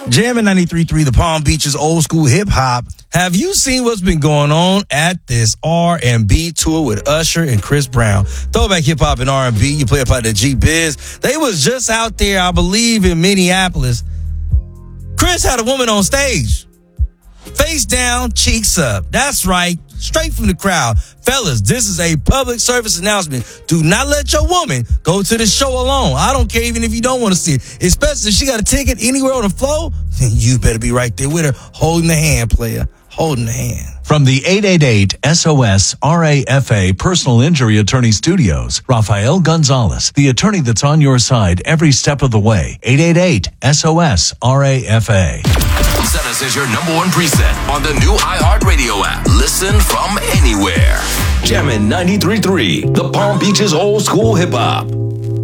Jamming 93.3, the Palm Beaches old school hip hop. Have you seen what's been going on at this R&B tour with Usher and Chris Brown? Throwback hip hop and R&B. You play about the G-Biz. They was just out there, I believe, in Minneapolis. Chris had a woman on stage. Face down, cheeks up. That's right. Straight from the crowd. Fellas, this is a public service announcement. Do not let your woman go to the show alone. I don't care even if you don't want to see it. Especially if she got a ticket anywhere on the floor, then you better be right there with her, holding the hand, player. Holding the hand. From the 888-SOS-RAFA Personal Injury Attorney Studios, Rafael Gonzalez, the attorney that's on your side every step of the way. 888-SOS-RAFA. Set us as your number one preset on the new iHeartRadio app. Listen from anywhere. Jammin' 93.3, the Palm Beaches old school hip hop.